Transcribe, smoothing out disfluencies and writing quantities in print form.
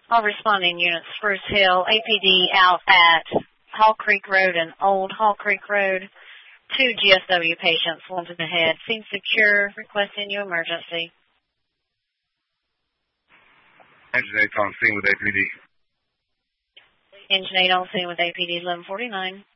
All responding units, Spruce Hill, APD out at Hall Creek Road and Old Hall Creek Road. 2 GSW patients wanted ahead. Scene secure, requesting you emergency. Engine 8 on scene with APD. Engine 8 on scene with APD 1149.